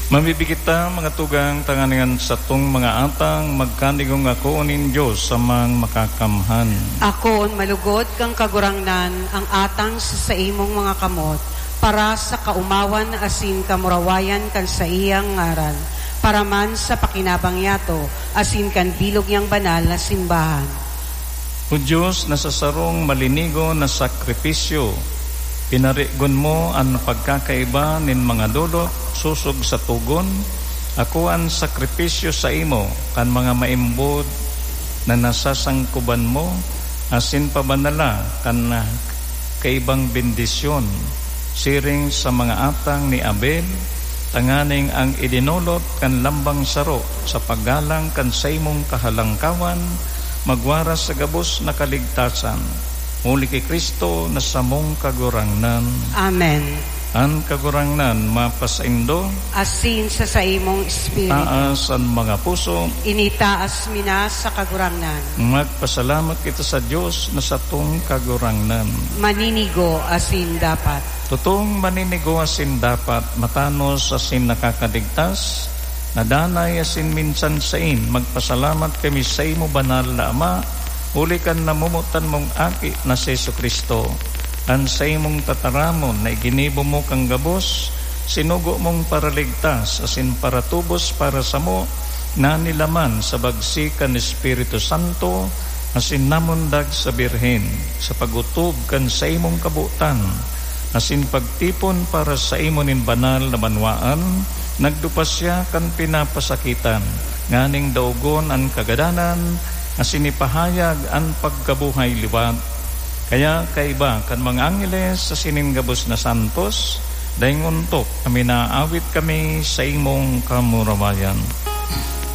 Mamibigita mga tugang tanganingan sa tong mga atang magkandigong ako nin Diyos sa mang makakamhan. Akon malugod kang kagurangnan ang atang sa imong mga kamot para sa kaumawan asin kamurawayan kan sa iyang ngaran para man sa pakinabang yato asin kan bilog yang banal na simbahan. O Diyos, nasasarong malinigo na sakripisyo, pinarigon mo ang pagkakaiba nin mga dulok susog sa tugon, ako ang sakripisyo sa imo kan mga maimbod na nasasangkuban mo, asin pabanala kan kaibang bendisyon, siring sa mga atang ni Abel, tanganing ang idinulot kan lambang saro sa paggalang kan sa imong kahalangkawan, magwaras sa gabos na kaligtasan. Muli kay Kristo na samong kagurangnan. Amen. Ang kagurangnan mapasaindo, asin sa imong espiritu. Taas ang mga puso, initaas mina sa kagurangnan. Magpasalamat kita sa Diyos na sa tong kagurangnan. Maninigo asin dapat. Totoong maninigo asin dapat, matanos asin nakakadigtas, nadanay asin minsan sain, magpasalamat kami sa imo banal na Ama, uli kan namumutan mong aki na si Jesucristo, ang sa imong tataramon na iginibo mo kang gabos, sinugo mong paraligtas asin para tubos para sa mo, na nilaman sa bagsikan Espiritu Santo, asin namundag sa Birhen, sa pagutob kan sa imong kabutan, asin pagtipon para sa imo nin banal na banwaan, nagdupas siya kan pinapasakitan, nganing daugon ang kagadanan, asin ipahayag ang pagkabuhay liwat. Kaya kaiba kan mga angeles sa siningabos na santos, daing untok kami naawit kami sa imong kamurawayan.